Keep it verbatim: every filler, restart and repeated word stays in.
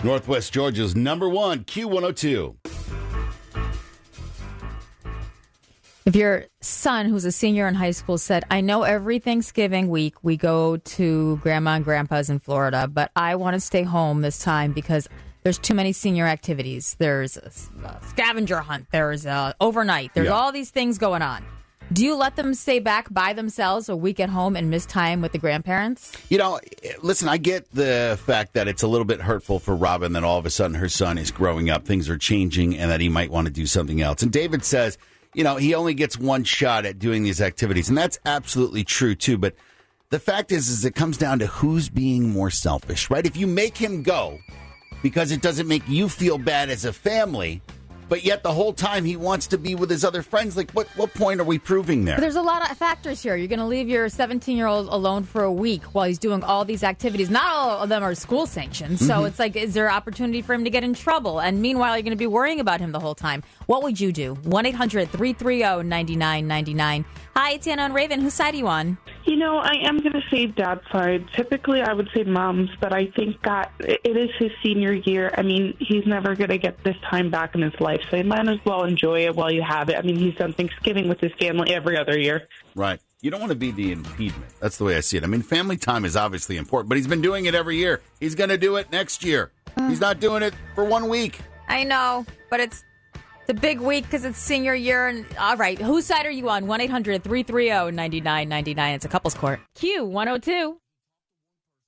Northwest Georgia's number one, Q one oh two. If your son, who's a senior in high school, said, I know every Thanksgiving week we go to Grandma and Grandpa's in Florida, but I want to stay home this time because there's too many senior activities. There's a scavenger hunt. There's a overnight. There's Yeah. all these things going on. Do you let them stay back by themselves a week at home and miss time with the grandparents? You know, listen, I get the fact that it's a little bit hurtful for Robin that all of a sudden her son is growing up, things are changing, and that he might want to do something else. And David says, you know, he only gets one shot at doing these activities, and that's absolutely true, too. But the fact is, is it comes down to who's being more selfish, right? If you make him go because it doesn't make you feel bad as a family, but yet the whole time he wants to be with his other friends, like what, what point are we proving there? But there's a lot of factors here. You're going to leave your seventeen-year-old alone for a week while he's doing all these activities. Not all of them are school sanctioned. So Mm-hmm. it's like, is there opportunity for him to get in trouble? And meanwhile, you're going to be worrying about him the whole time. What would you do? one eight hundred three three zero nine nine nine nine. Hi, it's Anna and Raven. Whose side are you on? You know, I am going to say dad's side. Typically, I would say mom's, but I think that it is his senior year. I mean, he's never going to get this time back in his life, so you might as well enjoy it while you have it. I mean, he's done Thanksgiving with his family every other year. Right. You don't want to be the impediment. That's the way I see it. I mean, family time is obviously important, but he's been doing it every year. He's going to do it next year. He's not doing it for one week. I know, but it's the big week because it's senior year. And all right, whose side are you on? one eight hundred three three zero nine nine nine nine. It's a couple's court. Q one oh two.